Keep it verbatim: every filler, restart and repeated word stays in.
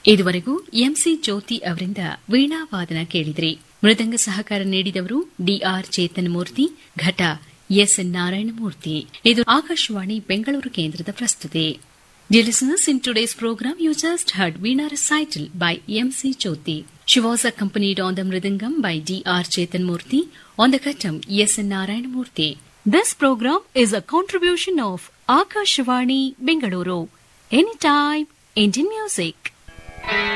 ಇದುವರೆಗೂ ಎಂಸಿ ಜ್ಯೋತಿ ಅವರಿಂದ ವೀಣಾವಾದನ ಕೇಳಿದ್ರಿ. ಮೃದಂಗ ಸಹಕಾರ ನೀಡಿದವರು ಡಿಆರ್ ಚೇತನ್ ಮೂರ್ತಿ, ಘಟ ಎಸ್ಎನ್ ನಾರಾಯಣಮೂರ್ತಿ. ಇದು ಆಕಾಶವಾಣಿ ಬೆಂಗಳೂರು ಕೇಂದ್ರದ ಪ್ರಸ್ತುತಿ. Dear listeners, in today's program, you just heard Veena recital by M C Jyoti. She was accompanied on the Mridangam by D R Chetan Murthy, on the Khatam S N Narayan Murthy. This program is a contribution of Akashvani Bengaluru. Anytime, Indian music.